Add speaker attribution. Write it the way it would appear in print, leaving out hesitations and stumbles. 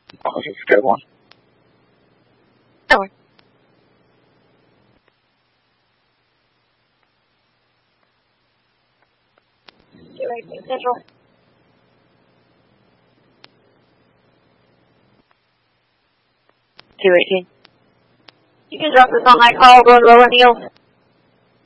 Speaker 1: As long as it's a good one.
Speaker 2: Sure. Central. 218. You can drop this on that call, going to Rolling Hills.